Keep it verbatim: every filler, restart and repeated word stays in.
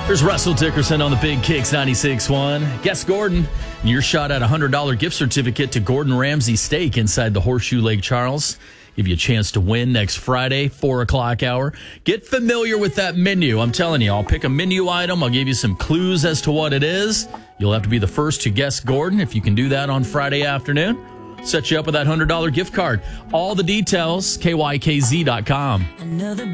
There's Russell Dickerson on the Big Kicks ninety-six point one. Guess Gordon, and your shot at a one hundred dollars gift certificate to Gordon Ramsay Steak inside the Horseshoe Lake Charles. Give you a chance to win next Friday, four o'clock hour. Get familiar with that menu. I'm telling you, I'll pick a menu item. I'll give you some clues as to what it is. You'll have to be the first to guess Gordon. If you can do that on Friday afternoon, set you up with that one hundred dollars gift card. All the details, K Y K Z dot com. Another